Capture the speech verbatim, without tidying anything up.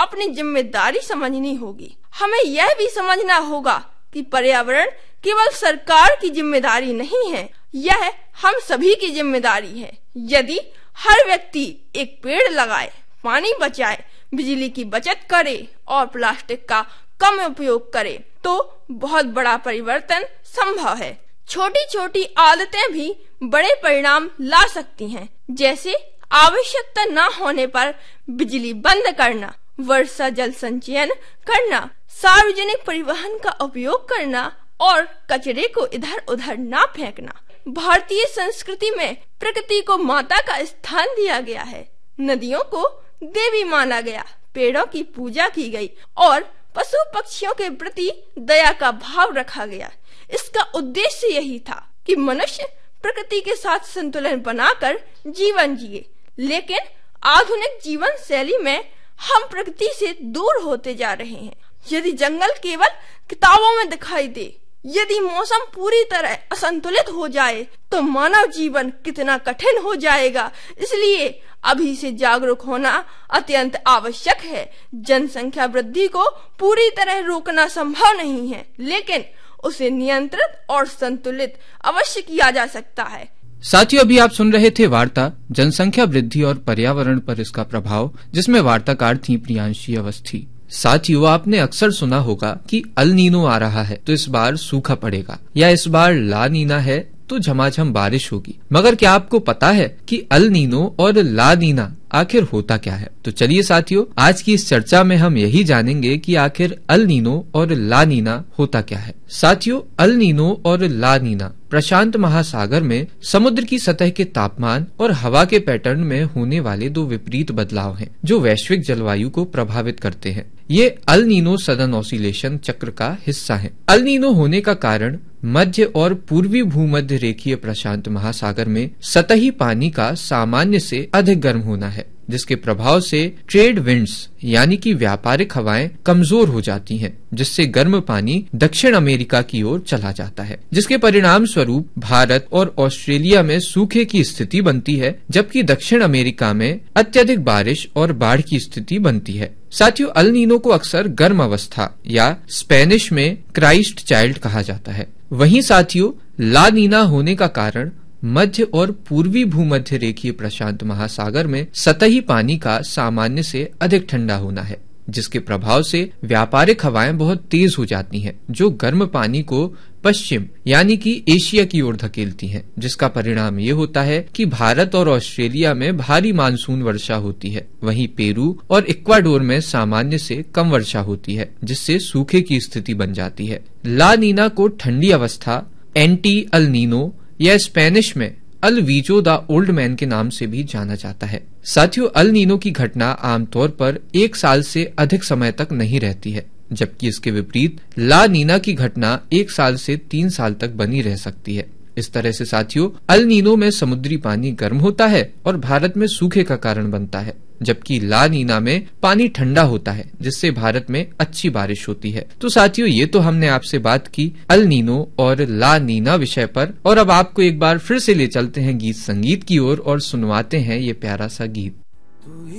अपनी जिम्मेदारी समझनी होगी। हमें यह भी समझना होगा कि पर्यावरण केवल सरकार की जिम्मेदारी नहीं है, यह हम सभी की जिम्मेदारी है। यदि हर व्यक्ति एक पेड़ लगाए, पानी बचाए, बिजली की बचत करे और प्लास्टिक का कम उपयोग करे तो बहुत बड़ा परिवर्तन संभव है। छोटी छोटी आदतें भी बड़े परिणाम ला सकती हैं, जैसे आवश्यकता न होने पर बिजली बंद करना, वर्षा जल संचयन करना, सार्वजनिक परिवहन का उपयोग करना और कचरे को इधर उधर न फेंकना। भारतीय संस्कृति में प्रकृति को माता का स्थान दिया गया है। नदियों को देवी माना गया, पेड़ों की पूजा की गई और पशु पक्षियों के प्रति दया का भाव रखा गया। इसका उद्देश्य यही था कि मनुष्य प्रकृति के साथ संतुलन बनाकर जीवन जिए। लेकिन आधुनिक जीवन शैली में हम प्रकृति से दूर होते जा रहे हैं। यदि जंगल केवल किताबों में दिखाई दे, यदि मौसम पूरी तरह असंतुलित हो जाए तो मानव जीवन कितना कठिन हो जाएगा। इसलिए अभी से जागरूक होना अत्यंत आवश्यक है। जनसंख्या वृद्धि को पूरी तरह रोकना संभव नहीं है, लेकिन उसे नियंत्रित और संतुलित अवश्य किया जा सकता है। साथियों, अभी आप सुन रहे थे वार्ता जनसंख्या वृद्धि और पर्यावरण पर इसका प्रभाव, जिसमें वार्ताकार थी प्रियांशी अवस्थी। साथियों, आपने अक्सर सुना होगा कि अल नीनो आ रहा है तो इस बार सूखा पड़ेगा, या इस बार ला नीना है तो झमाझम बारिश होगी। मगर क्या आपको पता है कि अल नीनो और ला नीना आखिर होता क्या है? तो चलिए साथियों, आज की इस चर्चा में हम यही जानेंगे कि आखिर अल नीनो और ला नीना होता क्या है। साथियों, अल नीनो और ला नीना प्रशांत महासागर में समुद्र की सतह के तापमान और हवा के पैटर्न में होने वाले दो विपरीत बदलाव हैं, जो वैश्विक जलवायु को प्रभावित करते हैं। ये अल नीनो सदर्न ऑसिलेशन चक्र का हिस्सा है। अल नीनो होने का कारण मध्य और पूर्वी भूमध्य रेखीय प्रशांत महासागर में सतही पानी का सामान्य से अधिक गर्म होना है, जिसके प्रभाव से ट्रेड विंड्स यानी कि व्यापारिक हवाएं कमजोर हो जाती हैं, जिससे गर्म पानी दक्षिण अमेरिका की ओर चला जाता है, जिसके परिणाम स्वरूप भारत और ऑस्ट्रेलिया में सूखे की स्थिति बनती है, जबकि दक्षिण अमेरिका में अत्यधिक बारिश और बाढ़ की स्थिति बनती है। साथियों, अल नीनो को अक्सर गर्म अवस्था या स्पेनिश में क्राइस्ट चाइल्ड कहा जाता है। वहीं साथियों, ला नीना होने का कारण मध्य और पूर्वी भूमध्य रेखीय प्रशांत महासागर में सतही पानी का सामान्य से अधिक ठंडा होना है, जिसके प्रभाव से व्यापारिक हवाएं बहुत तेज हो जाती हैं, जो गर्म पानी को पश्चिम यानी कि एशिया की ओर धकेलती हैं, जिसका परिणाम ये होता है कि भारत और ऑस्ट्रेलिया में भारी मानसून वर्षा होती है। वहीं पेरू और इक्वाडोर में सामान्य से कम वर्षा होती है, जिससे सूखे की स्थिति बन जाती है। ला नीना को ठंडी अवस्था, एंटी अल नीनो या स्पेनिश में अल वीजो द ओल्ड मैन के नाम से भी जाना जाता है। साथियों, अल नीनो की घटना आमतौर पर एक साल से अधिक समय तक नहीं रहती है, जबकि इसके विपरीत ला नीना की घटना एक साल से तीन साल तक बनी रह सकती है। इस तरह से साथियों, अल नीनो में समुद्री पानी गर्म होता है और भारत में सूखे का कारण बनता है, जबकि ला नीना में पानी ठंडा होता है, जिससे भारत में अच्छी बारिश होती है। तो साथियों, ये तो हमने आपसे बात की अल नीनो और ला नीना विषय पर, और अब आपको एक बार फिर से ले चलते हैं गीत संगीत की ओर और सुनवाते हैं ये प्यारा सा गीत।